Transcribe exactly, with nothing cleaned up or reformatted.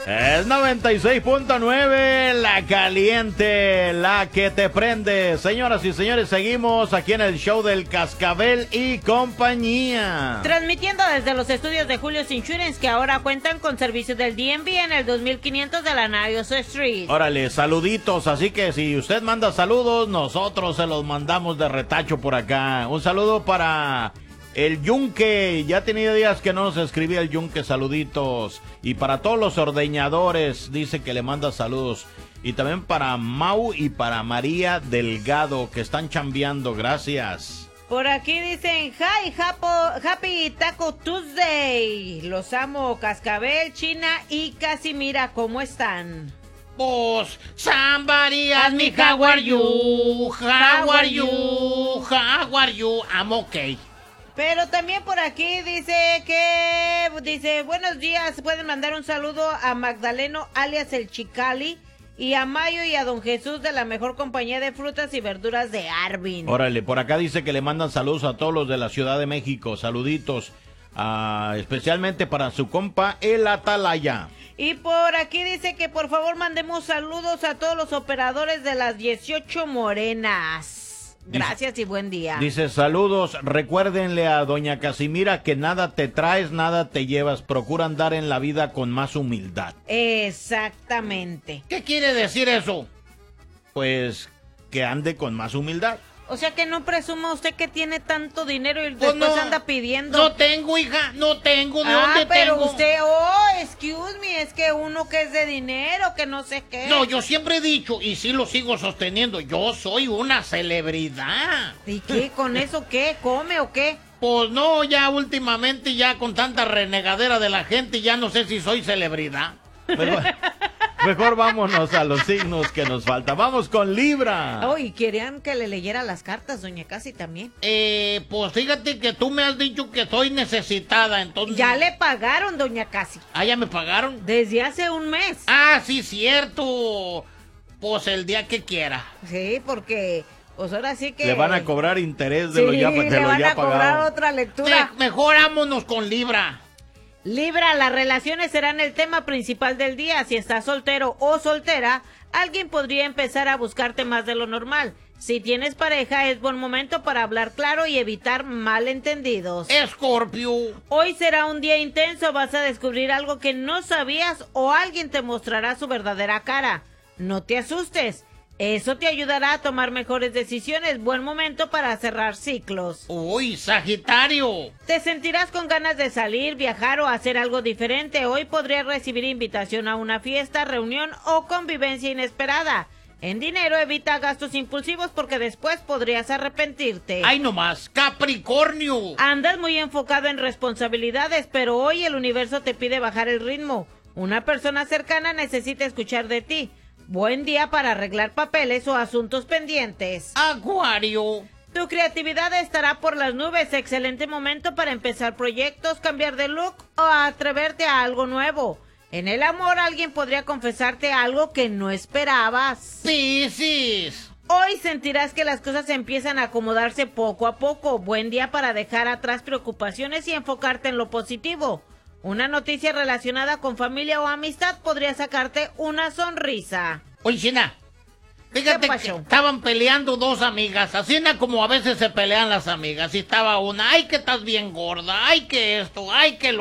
Es noventa y seis punto nueve, la caliente, la que te prende. Señoras y señores, seguimos aquí en el show del Cascabel y compañía. Transmitiendo desde los estudios de Julio's Insurance, que ahora cuentan con servicios del D M V en el dos mil quinientos de la Niles Street. Órale, saluditos, así que si usted manda saludos, nosotros se los mandamos de retacho por acá. Un saludo para el Yunque, ya tenía días que no nos escribía el Yunque, saluditos. Y para todos los ordeñadores, dice que le manda saludos. Y también para Mau y para María Delgado, que están chambeando, gracias. Por aquí dicen, hi, hapo, happy Taco Tuesday. Los amo, Cascabel, China y Casimira, ¿cómo están? Pues, somebody ask me how are you, how are you, how are you, I'm okay. Pero también por aquí dice que, dice, buenos días, pueden mandar un saludo a Magdaleno, alias el Chicali, y a Mayo y a Don Jesús de la mejor compañía de frutas y verduras de Arvin. Órale, por acá dice que le mandan saludos a todos los de la Ciudad de México, saluditos, uh, especialmente para su compa, el Atalaya. Y por aquí dice que por favor mandemos saludos a todos los operadores de las dieciocho Morenas. Gracias dice, y buen día. Dice, saludos, recuérdenle a doña Casimira que nada te traes, nada te llevas. Procura andar en la vida con más humildad. Exactamente. ¿Qué quiere decir eso? Pues que ande con más humildad. O sea que no presuma usted que tiene tanto dinero y después no, anda pidiendo. No tengo, hija, no tengo, ¿de ah, dónde pero tengo? usted, oh, excuse me, es que uno que es de dinero, que no sé qué. No, yo siempre he dicho, y sí lo sigo sosteniendo, yo soy una celebridad. ¿Y qué? ¿Con eso qué? ¿Come o qué? Pues no, ya últimamente, ya con tanta renegadera de la gente, ya no sé si soy celebridad. Mejor, mejor vámonos a los signos que nos falta. Vamos con Libra. Oh, y querían que le leyera las cartas, doña Casi, también. Eh, pues fíjate que tú me has dicho que soy necesitada, entonces... Ya le pagaron, doña Casi. Ah, ¿ya me pagaron? Desde hace un mes. Ah, sí, cierto. Pues el día que quiera. Sí, porque... Pues ahora sí que... Le van a cobrar interés de sí, lo ya, de le lo van ya a cobrar pagado. otra lectura. Me, mejor vámonos con Libra. Libra, las relaciones serán el tema principal del día. Si estás soltero o soltera, alguien podría empezar a buscarte más de lo normal. Si tienes pareja, es buen momento para hablar claro y evitar malentendidos. Escorpio. Hoy será un día intenso, vas a descubrir algo que no sabías o alguien te mostrará su verdadera cara. No te asustes. Eso te ayudará a tomar mejores decisiones. Buen momento para cerrar ciclos. Uy, Sagitario. Te sentirás con ganas de salir, viajar o hacer algo diferente. Hoy podrías recibir invitación a una fiesta, reunión o convivencia inesperada. En dinero evita gastos impulsivos porque después podrías arrepentirte. ¡Ay, no más! ¡Capricornio! Andas muy enfocado en responsabilidades, pero hoy el universo te pide bajar el ritmo. Una persona cercana necesita escuchar de ti. Buen día para arreglar papeles o asuntos pendientes. Acuario. Tu creatividad estará por las nubes. Excelente momento para empezar proyectos, cambiar de look o atreverte a algo nuevo. En el amor, alguien podría confesarte algo que no esperabas. Piscis. Hoy sentirás que las cosas empiezan a acomodarse poco a poco. Buen día para dejar atrás preocupaciones y enfocarte en lo positivo. Una noticia relacionada con familia o amistad podría sacarte una sonrisa. Oye, China, fíjate que estaban peleando dos amigas, así como a veces se pelean las amigas, y estaba una, ay que estás bien gorda, ay que esto, ay que lo